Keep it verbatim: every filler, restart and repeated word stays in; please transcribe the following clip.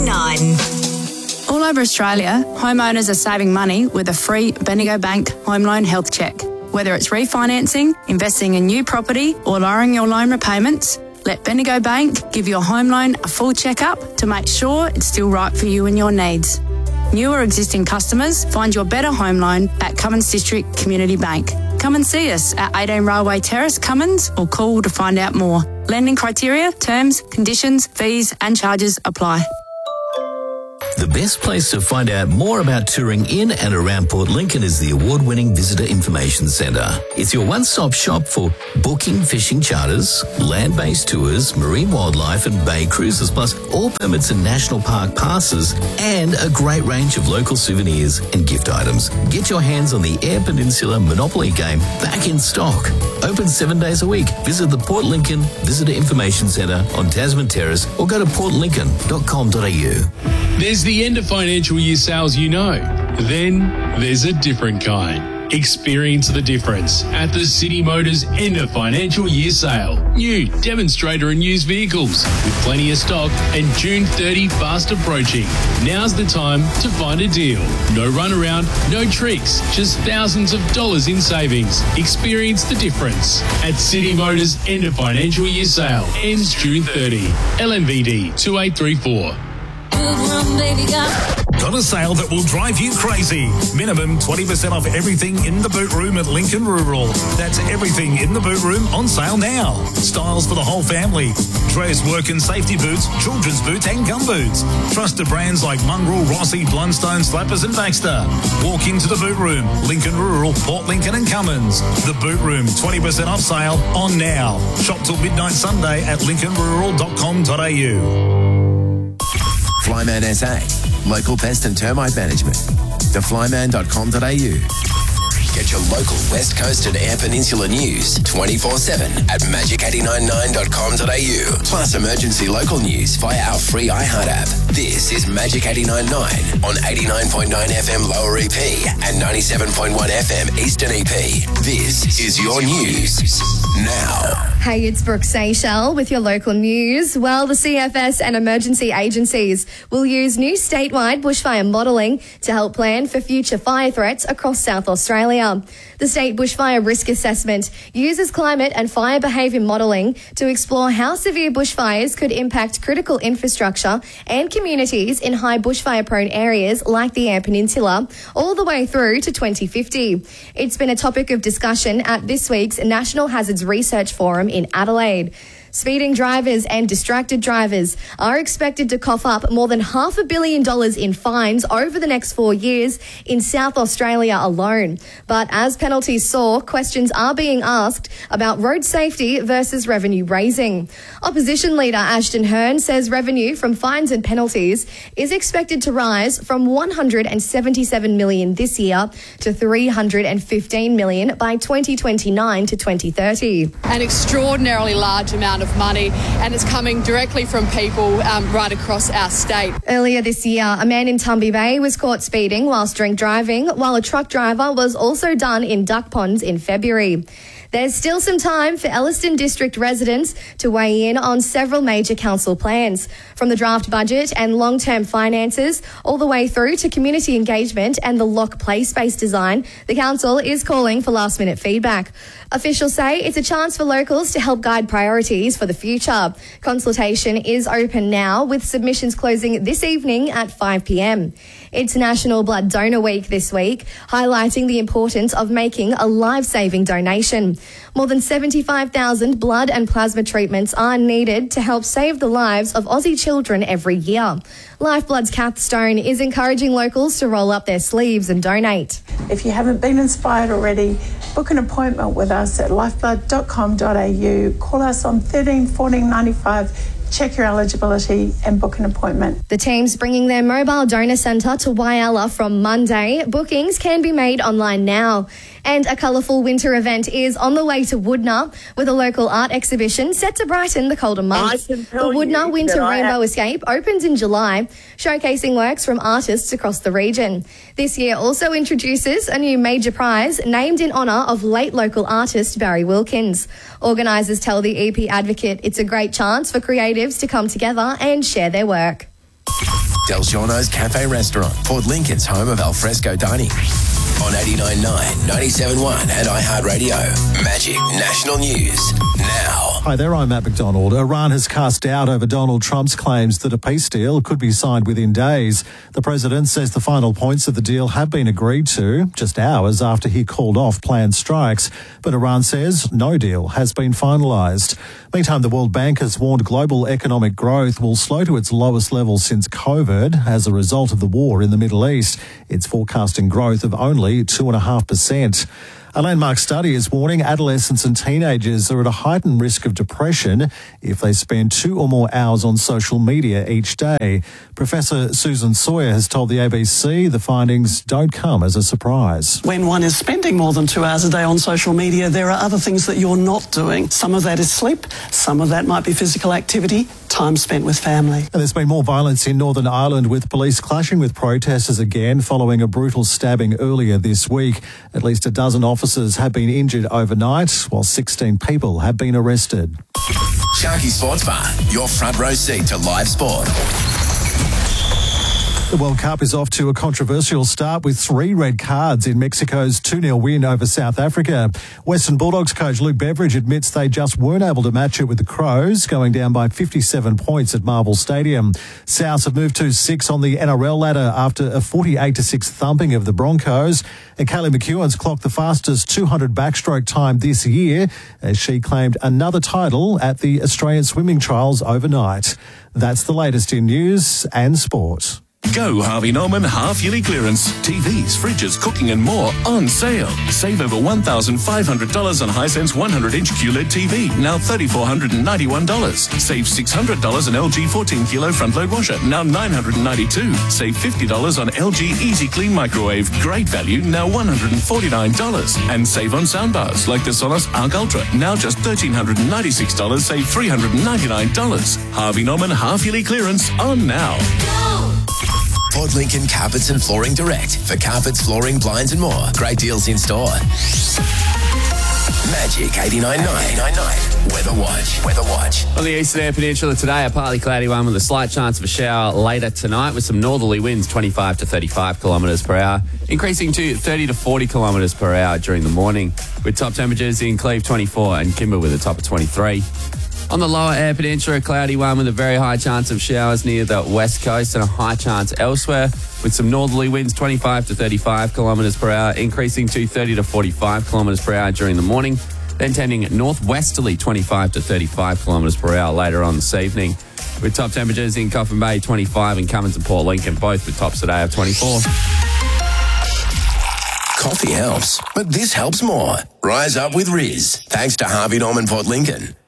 point nine. All over Australia, homeowners are saving money with a free Bendigo Bank Home Loan Health Check. Whether it's refinancing, investing in new property or lowering your loan repayments, let Bendigo Bank give your home loan a full check-up to make sure it's still right for you and your needs. New or existing customers, find your better home loan at Cummins District Community Bank. Come and see us at eighteen Railway Terrace, Cummins, or call to find out more. Lending criteria, terms, conditions, fees and charges apply. The best place to find out more about touring in and around Port Lincoln is the award-winning Visitor Information Centre. It's your one-stop shop for booking fishing charters, land-based tours, marine wildlife and bay cruises, plus all permits and national park passes, and a great range of local souvenirs and gift items. Get your hands on the Eyre Peninsula Monopoly game back in stock. Open seven days a week. Visit the Port Lincoln Visitor Information Centre on Tasman Terrace or go to port lincoln dot com dot a u. There's the end of financial year sales you know. Then there's a different kind. Experience the difference at the City Motors end of financial year sale. New demonstrator and used vehicles with plenty of stock and June thirtieth fast approaching. Now's the time to find a deal. No runaround, no tricks, just thousands of dollars in savings. Experience the difference at City Motors end of financial year sale. Ends June thirtieth. L M V D two eight three four. Got a sale that will drive you crazy. Minimum twenty percent off everything in the boot room at Lincoln Rural. That's everything in the boot room on sale now. Styles for the whole family. Dress, work and safety boots, children's boots and gum boots. Trusted brands like Mongrel, Rossi, Blundstone, Slappers and Baxter. Walk into the boot room. Lincoln Rural, Port Lincoln and Cummins. The boot room, twenty percent off sale on now. Shop till midnight Sunday at lincoln rural dot com dot a u. Flyman S A, local pest and termite management. the flyman dot com dot a u. Get your local West Coast and Eyre Peninsula news twenty-four seven at magic eight nine nine dot com dot a u. Plus emergency local news via our free iHeart app. This is Magic eight nine nine on eighty-nine point nine F M Lower E P and ninety-seven point one F M Eastern E P. This is your news now. Hey, it's Brooke Seychelles with your local news. Well, the C F S and emergency agencies will use new statewide bushfire modelling to help plan for future fire threats across South Australia. The State Bushfire Risk Assessment uses climate and fire behaviour modelling to explore how severe bushfires could impact critical infrastructure and communities in high bushfire-prone areas like the Eyre Peninsula, all the way through to twenty fifty. It's been a topic of discussion at this week's National Hazards Research Forum in Adelaide. Speeding drivers and distracted drivers are expected to cough up more than half a billion dollars in fines over the next four years in South Australia alone. But as penalties soar, questions are being asked about road safety versus revenue raising. Opposition leader Ashton Hearn says revenue from fines and penalties is expected to rise from one hundred seventy-seven million dollars this year to three hundred fifteen million dollars by twenty twenty-nine to twenty thirty. An extraordinarily large amount of money, and it's coming directly from people um, right across our state. Earlier this year, a man in Tumby Bay was caught speeding whilst drink driving, while a truck driver was also done in Duck Ponds in February. There's still some time for Elliston District residents to weigh in on several major council plans, from the draft budget and long-term finances all the way through to community engagement and the lock play space design. The council is calling for last-minute feedback. Officials say it's a chance for locals to help guide priorities for the future. Consultation is open now, with submissions closing this evening at five p m. It's National Blood Donor Week this week, highlighting the importance of making a life-saving donation. More than seventy-five thousand blood and plasma treatments are needed to help save the lives of Aussie children every year. Lifeblood's Kath Stone is encouraging locals to roll up their sleeves and donate. If you haven't been inspired already, book an appointment with us at lifeblood dot com dot a u. Call us on thirteen fourteen ninety-five. Check your eligibility and book an appointment. The team's bringing their mobile donor centre to Whyalla from Monday. Bookings can be made online now. And a colourful winter event is on the way to Woodna, with a local art exhibition set to brighten the colder months. The Woodna Winter Rainbow have... Escape opens in July, showcasing works from artists across the region. This year also introduces a new major prize named in honour of late local artist Barry Wilkins. Organisers tell the E P Advocate it's a great chance for creatives to come together and share their work. Del Giorno's Cafe Restaurant, Port Lincoln's home of alfresco dining. On eighty-nine point nine, ninety-seven point one and iHeartRadio. Magic National News now. Hi there, I'm Matt McDonald. Iran has cast doubt over Donald Trump's claims that a peace deal could be signed within days. The president says the final points of the deal have been agreed to just hours after he called off planned strikes. But Iran says no deal has been finalised. Meantime, the World Bank has warned global economic growth will slow to its lowest level since COVID as a result of the war in the Middle East. It's forecasting growth of only two point five percent. A landmark study is warning adolescents and teenagers are at a heightened risk of depression if they spend two or more hours on social media each day. Professor Susan Sawyer has told the A B C the findings don't come as a surprise. When one is spending more than two hours a day on social media, there are other things that you're not doing. Some of that is sleep, some of that might be physical activity, time spent with family. And there's been more violence in Northern Ireland, with police clashing with protesters again following a brutal stabbing earlier this week. At least a dozen officers have been injured overnight, while sixteen people have been arrested. Sharky Sports Bar, your front row seat to live sport. The World Cup is off to a controversial start with three red cards in Mexico's two nil win over South Africa. Western Bulldogs coach Luke Beveridge admits they just weren't able to match it with the Crows, going down by fifty-seven points at Marvel Stadium. Souths have moved to six on the N R L ladder after a forty-eight to six thumping of the Broncos. And Kaylee McEwen's clocked the fastest two hundred backstroke time this year as she claimed another title at the Australian Swimming Trials overnight. That's the latest in news and sport. Go Harvey Norman half-yearly clearance. T Vs, fridges, cooking and more on sale. Save over one thousand five hundred dollars on Hisense one hundred inch Q L E D T V, now three thousand four hundred ninety-one dollars. Save six hundred dollars on L G fourteen kilo front-load washer, now nine hundred ninety-two dollars. Save fifty dollars on L G Easy Clean microwave, great value, now one hundred forty-nine dollars. And save on soundbars like the Sonos Arc Ultra, now just one thousand three hundred ninety-six dollars, save three hundred ninety-nine dollars. Harvey Norman half-yearly clearance on now. Port Lincoln Carpets and Flooring Direct. For carpets, flooring, blinds and more. Great deals in store. Magic eighty-nine point nine. Weather Watch. Weather Watch. On the Eastern Air Peninsula today, a partly cloudy one with a slight chance of a shower later tonight with some northerly winds, twenty-five to thirty-five kilometres per hour, increasing to thirty to forty kilometres per hour during the morning, with top temperatures in Cleve twenty-four and Kimber with a top of twenty-three. On the lower air peninsula, a cloudy one with a very high chance of showers near the west coast and a high chance elsewhere, with some northerly winds twenty-five to thirty-five kilometres per hour, increasing to thirty to forty-five kilometres per hour during the morning, then tending northwesterly twenty-five to thirty-five kilometres per hour later on this evening, with top temperatures in Coffin Bay twenty-five and Cummins and Port Lincoln both with tops today of twenty-four. Coffee helps, but this helps more. Rise up with Riz. Thanks to Harvey Norman Port Lincoln.